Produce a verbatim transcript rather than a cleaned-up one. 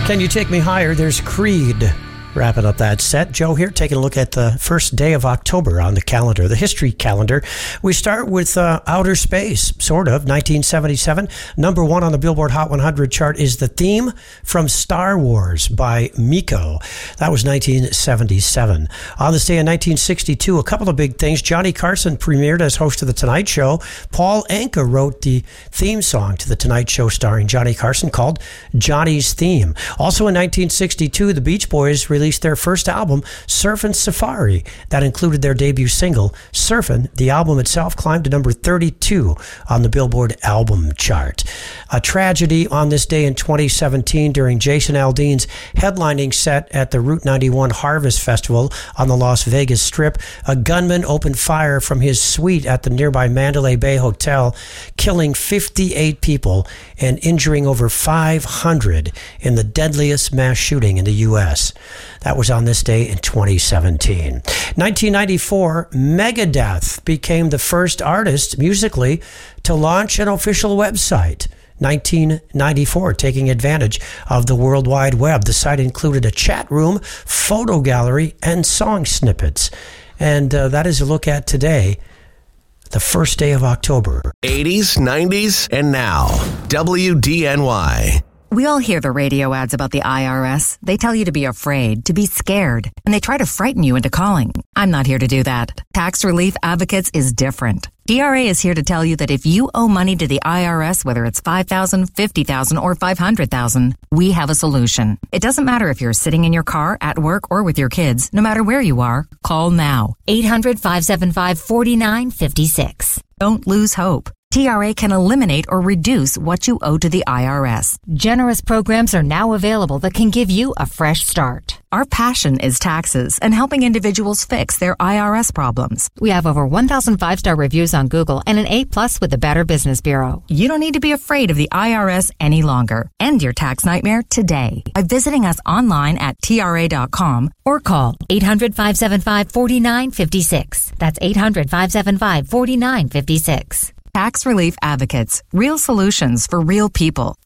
Can You Take Me Higher? There's Creed. Wrapping up that set. Joe here, taking a look at the first day of October on the calendar, the history calendar. We start with uh, Outer Space, sort of, nineteen seventy-seven. Number one on the Billboard Hot one hundred chart is The Theme from Star Wars by Miko. That was nineteen seventy-seven. On this day in nineteen sixty-two, a couple of big things. Johnny Carson premiered as host of The Tonight Show. Paul Anka wrote the theme song to The Tonight Show starring Johnny Carson called Johnny's Theme. Also in nineteen sixty-two, the Beach Boys released their first album, Surfin' Safari. That included their debut single, Surfin'. The album itself climbed to number thirty-two on the Billboard album chart. A tragedy on this day in twenty seventeen during Jason Aldean's headlining set at the Route ninety-one Harvest Festival on the Las Vegas Strip. A gunman opened fire from his suite at the nearby Mandalay Bay Hotel, killing fifty-eight people and injuring over five hundred in the deadliest mass shooting in the U S That was on this day in twenty seventeen. nineteen ninety-four, Megadeth became the first artist musically to launch an official website. nineteen ninety-four, taking advantage of the World Wide Web. The site included a chat room, photo gallery, and song snippets. And uh, that is a look at today, the first day of October. eighties, nineties, and now. W D N Y. We all hear the radio ads about the I R S. They tell you to be afraid, to be scared, and they try to frighten you into calling. I'm not here to do that. Tax Relief Advocates is different. T R A is here to tell you that if you owe money to the I R S, whether it's five thousand dollars, fifty thousand dollars, or five hundred thousand dollars, we have a solution. It doesn't matter if you're sitting in your car, at work, or with your kids. No matter where you are, call now. eight hundred, five seven five, four nine five six. Don't lose hope. T R A can eliminate or reduce what you owe to the I R S. Generous programs are now available that can give you a fresh start. Our passion is taxes and helping individuals fix their I R S problems. We have over one thousand five-star reviews on Google and an A plus with the Better Business Bureau. You don't need to be afraid of the I R S any longer. End your tax nightmare today by visiting us online at T R A dot com or call eight hundred, five seven five, four nine five six. That's eight hundred, five seven five, four nine five six. Tax Relief Advocates. Real solutions for real people.